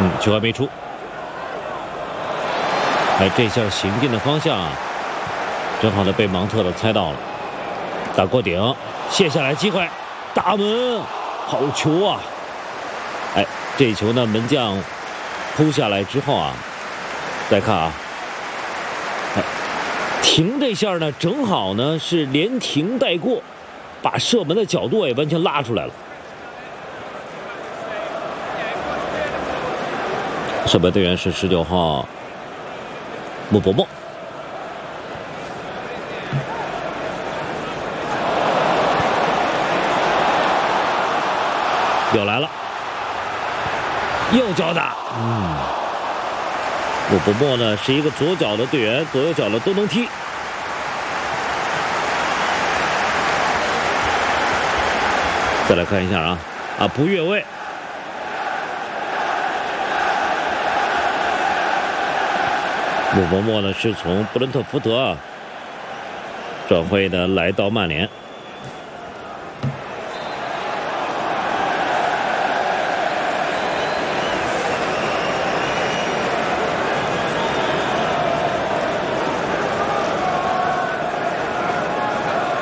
球还没出。哎，这下行进的方向正好的被芒特的猜到了，打过顶，卸下来机会，大门，好球啊！哎，这一球呢，门将扑下来之后啊，再看啊，哎，停这下呢，正好呢是连停带过，把射门的角度也完全拉出来了。守备队员是19号穆伯莫。又来了，右脚打，穆伯莫呢是一个左脚的队员，左右脚的都能踢。再来看一下啊，不越位。穆伯莫呢是从布伦特福德转会的来到曼联。